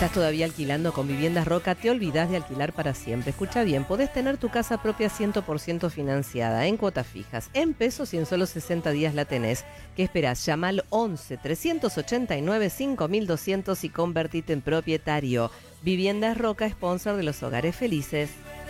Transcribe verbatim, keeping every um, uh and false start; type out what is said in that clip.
¿Estás todavía alquilando con Viviendas Roca? Te olvidás de alquilar para siempre. Escucha bien, podés tener tu casa propia cien por ciento financiada, en cuotas fijas, en pesos y en solo sesenta días la tenés. ¿Qué esperás? Llama al once, trescientos ochenta y nueve, cinco mil doscientos y convertite en propietario. Viviendas Roca, sponsor de los hogares felices.